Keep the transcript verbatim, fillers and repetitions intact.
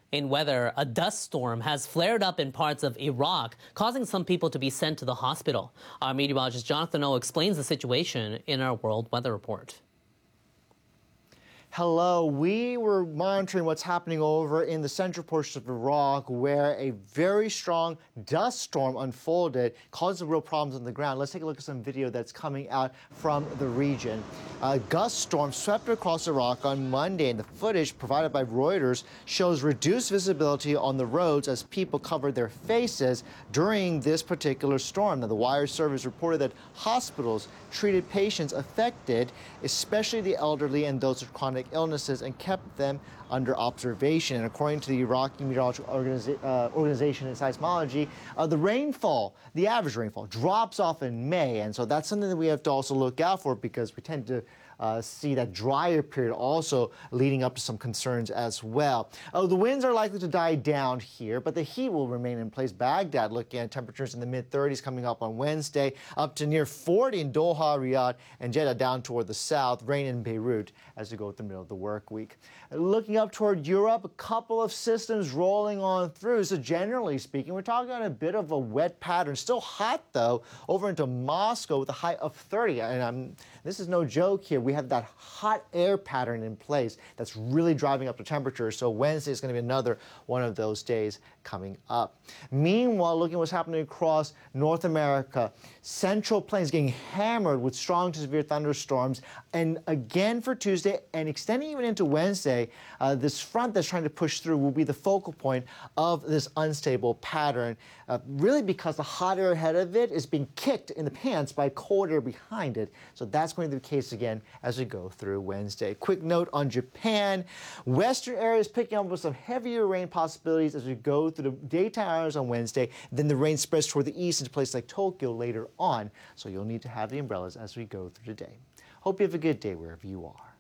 In weather, a dust storm has flared up in parts of Iraq, causing some people to be sent to the hospital. Our meteorologist Jonathan Oh explains the situation in our World Weather Report. Hello, we were monitoring what's happening over in the central portion of Iraq, where a very strong dust storm unfolded, causing real problems on the ground. Let's take a look at some video that's coming out from the region. A gust storm swept across Iraq on Monday, and the footage provided by Reuters shows reduced visibility on the roads as people covered their faces during this particular storm. Now, the wire service reported that hospitals treated patients affected, especially the elderly and those with chronic illnesses, and kept them under observation. And according to the Iraqi Meteorological Organiza uh, Organization and Seismology, uh, the rainfall, the average rainfall, drops off in May. And so that's something that we have to also look out for, because we tend to Uh, see that drier period also leading up to some concerns as well. Oh, the winds are likely to die down here, but the heat will remain in place. Baghdad looking at temperatures in the mid thirties coming up on Wednesday, up to near forty in Doha, Riyadh, and Jeddah down toward the south. Rain in Beirut as we go through the middle of the work week. Looking up toward Europe, a couple of systems rolling on through. So generally speaking, we're talking about a bit of a wet pattern. Still hot, though, over into Moscow with a high of thirty. And I'm, this is no joke here. We have that hot air pattern in place that's really driving up the temperature. So Wednesday is going to be another one of those days coming up. Meanwhile, looking at what's happening across North America, Central Plains getting hammered with strong to severe thunderstorms. And again for Tuesday and extending even into Wednesday, uh, this front that's trying to push through will be the focal point of this unstable pattern, uh, really because the hot air ahead of it is being kicked in the pants by cold air behind it. So that's going to be the case again as we go through Wednesday. Quick note on Japan. Western areas picking up with some heavier rain possibilities as we go through the daytime hours on Wednesday. Then the rain spreads toward the east into places like Tokyo later on. So you'll need to have the umbrellas as we go through the day. Hope you have a good day wherever you are.